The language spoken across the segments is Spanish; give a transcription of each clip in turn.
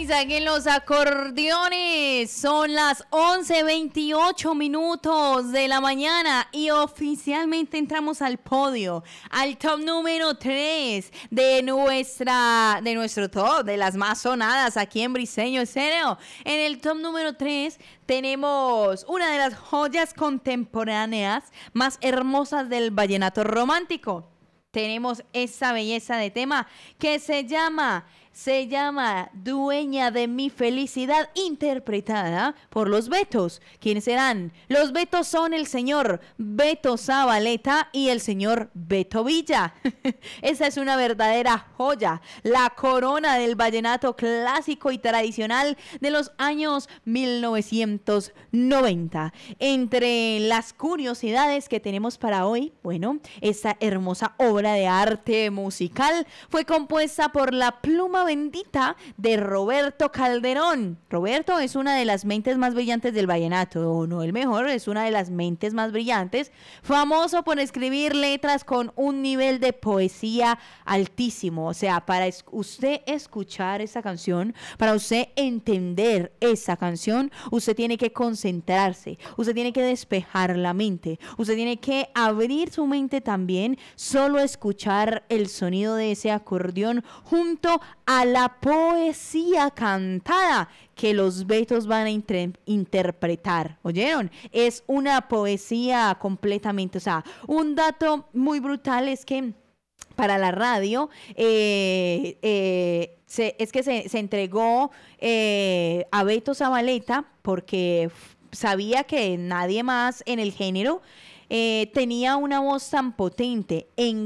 y saquen los acordeones. Son las 11:28 de la mañana y oficialmente entramos al podio, al top número 3 de nuestro top, de las más sonadas aquí en Briseño Estéreo. En el top número 3 tenemos una de las joyas contemporáneas más hermosas del vallenato romántico. Tenemos esa belleza de tema que se llama Dueña de mi felicidad, interpretada por los Betos. ¿Quiénes serán? Los Betos son el señor Beto Zabaleta y el señor Beto Villa. Esa es una verdadera joya, la corona del vallenato clásico y tradicional de los años 1990. Entre las curiosidades que tenemos para hoy, bueno, esta hermosa obra de arte musical fue compuesta por la pluma bendita de Roberto Calderón. Roberto es una de las mentes más brillantes del vallenato, o no el mejor, es una de las mentes más brillantes, famoso por escribir letras con un nivel de poesía altísimo. O sea, para usted escuchar esa canción, para usted entender esa canción, usted tiene que concentrarse, usted tiene que despejar la mente, usted tiene que abrir su mente también, solo escuchar el sonido de ese acordeón junto a la poesía cantada que los Betos van a interpretar. ¿Oyeron? Es una poesía completamente, o sea, un dato muy brutal es que para la radio se entregó a Beto Zabaleta porque sabía que nadie más en el género tenía una voz tan potente,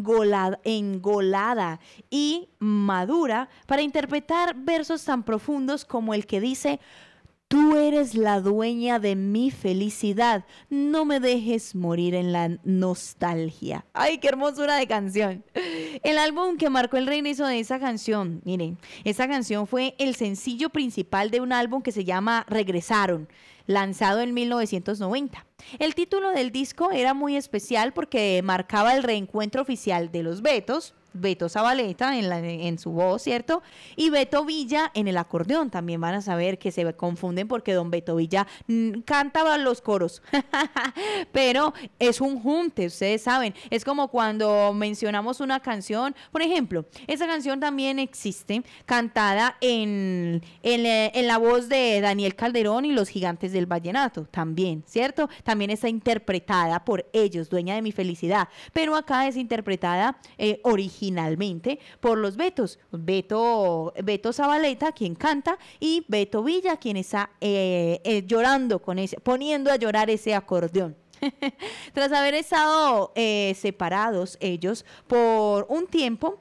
engolada y madura para interpretar versos tan profundos como el que dice: tú eres la dueña de mi felicidad, no me dejes morir en la nostalgia. ¡Ay, qué hermosura de canción! El álbum que marcó el regreso de esa canción, miren, esa canción fue el sencillo principal de un álbum que se llama Regresaron, lanzado en 1990. El título del disco era muy especial porque marcaba el reencuentro oficial de los Betos, Beto Zabaleta en su voz, ¿cierto? Y Beto Villa en el acordeón. También van a saber que se confunden porque don Beto Villa cantaba los coros. Pero es un junte, ustedes saben. Es como cuando mencionamos una canción. Por ejemplo, esa canción también existe cantada en la voz de Daniel Calderón y los Gigantes del Vallenato. También, ¿cierto? También está interpretada por ellos, Dueña de mi felicidad. Pero acá es interpretada originalmente por los Betos, Beto Zabaleta, quien canta, y Beto Villa, quien está llorando poniendo a llorar ese acordeón. Tras haber estado separados ellos por un tiempo,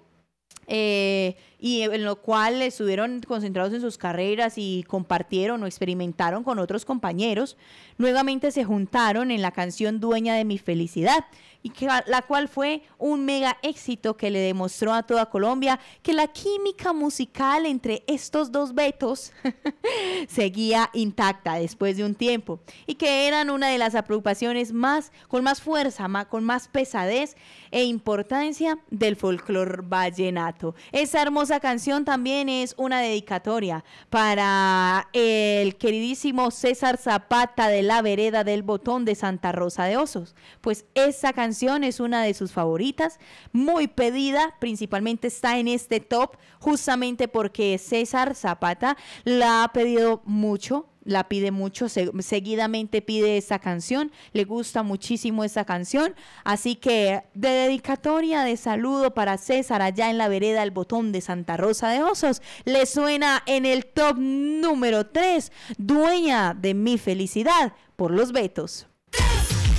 y en lo cual estuvieron concentrados en sus carreras y compartieron o experimentaron con otros compañeros, nuevamente se juntaron en la canción Dueña de mi felicidad, y la cual fue un mega éxito que le demostró a toda Colombia que la química musical entre estos dos Betos seguía intacta después de un tiempo y que eran una de las agrupaciones con más fuerza, con más pesadez e importancia del folclore vallenato. Esa hermosa canción también es una dedicatoria para el queridísimo César Zapata de la Vereda del Botón de Santa Rosa de Osos, pues esa canción es una de sus favoritas, muy pedida, principalmente está en este top justamente porque César Zapata la ha pedido mucho. La pide mucho, seguidamente pide esta canción, le gusta muchísimo esta canción, así que de dedicatoria, de saludo para César allá en la Vereda del Botón de Santa Rosa de Osos, le suena en el top número 3, Dueña de mi felicidad, por los Betos.